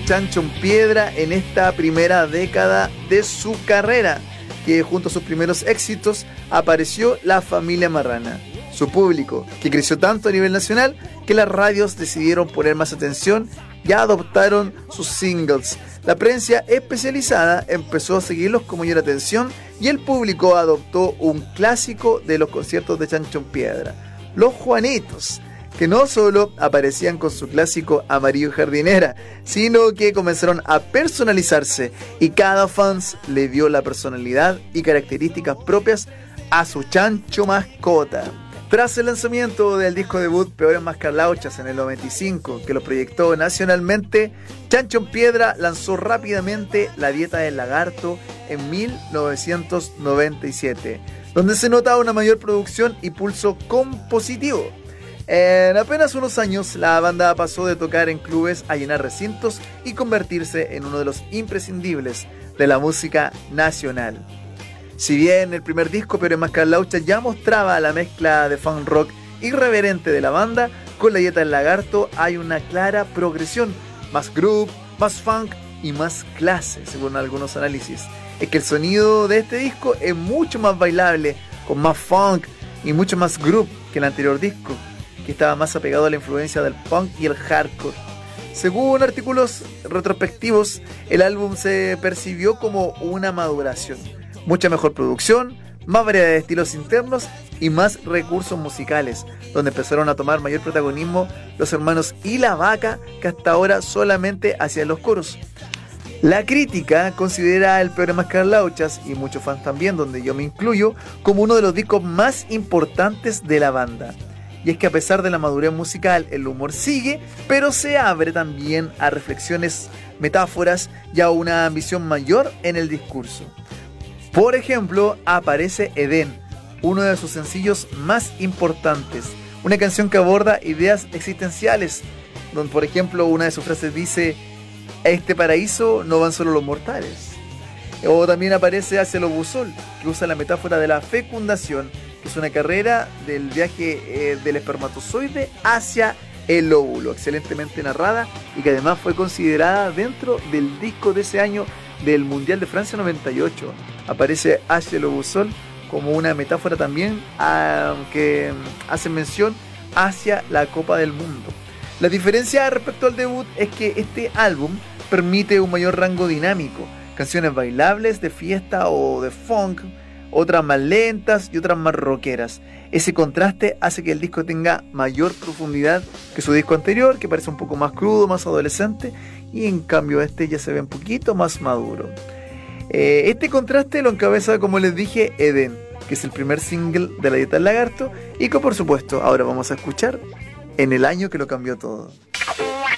Chancho en Piedra en esta primera década de su carrera, que junto a sus primeros éxitos apareció La Familia Marrana. Su público, que creció tanto a nivel nacional que las radios decidieron poner más atención y adoptaron sus singles. La prensa especializada empezó a seguirlos con mayor atención y el público adoptó un clásico de los conciertos de Chancho en Piedra, Los Juanitos, que no solo aparecían con su clásico Amarillo y Jardinera, sino que comenzaron a personalizarse y cada fans le dio la personalidad y características propias a su chancho mascota. Tras el lanzamiento del disco debut Peores Mascarlauchas en el 95, que lo proyectó nacionalmente, Chancho en Piedra lanzó rápidamente La Dieta del Lagarto en 1997, donde se notaba una mayor producción y pulso compositivo. En apenas unos años, la banda pasó de tocar en clubes a llenar recintos y convertirse en uno de los imprescindibles de la música nacional. Si bien el primer disco, Peores Mascarlauchas, ya mostraba la mezcla de funk rock irreverente de la banda, con La Dieta del Lagarto hay una clara progresión, más groove, más funk y más clase, según algunos análisis. Es que el sonido de este disco es mucho más bailable, con más funk y mucho más groove que el anterior disco, que estaba más apegado a la influencia del punk y el hardcore. Según artículos retrospectivos, el álbum se percibió como una maduración, mucha mejor producción, más variedad de estilos internos y más recursos musicales, donde empezaron a tomar mayor protagonismo los hermanos y la Vaca, que hasta ahora solamente hacían los coros. La crítica considera el Peores Mascarlauchas, y muchos fans también, donde yo me incluyo, como uno de los discos más importantes de la banda. Y es que a pesar de la madurez musical, el humor sigue, pero se abre también a reflexiones, metáforas y a una ambición mayor en el discurso. Por ejemplo, aparece Edén, uno de sus sencillos más importantes, una canción que aborda ideas existenciales, donde por ejemplo una de sus frases dice: "A este paraíso no van solo los mortales". O también aparece Hacia lo Busol, que usa la metáfora de la fecundación, que es una carrera del viaje del espermatozoide hacia el óvulo, excelentemente narrada y que además fue considerada dentro del disco de ese año del Mundial de Francia 98. Aparece Hacia lo Busol como una metáfora también que hace mención hacia la Copa del Mundo. La diferencia respecto al debut es que este álbum permite un mayor rango dinámico, canciones bailables de fiesta o de funk, otras más lentas y otras más rockeras. Ese contraste hace que el disco tenga mayor profundidad que su disco anterior, que parece un poco más crudo, más adolescente, y en cambio este ya se ve un poquito más maduro. Este contraste lo encabeza, como les dije, Edén, que es el primer single de La Dieta del Lagarto y que por supuesto ahora vamos a escuchar en el año que lo cambió todo.